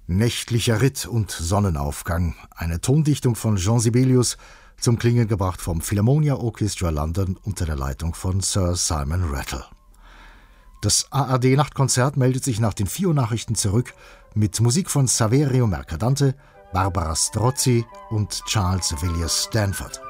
Nächtlicher Ritt und Sonnenaufgang, eine Tondichtung von Jean Sibelius, zum Klingen gebracht vom Philharmonia Orchestra London unter der Leitung von Sir Simon Rattle. Das ARD-Nachtkonzert meldet sich nach den 4 Uhr Nachrichten zurück mit Musik von Saverio Mercadante, Barbara Strozzi und Charles Villiers Stanford.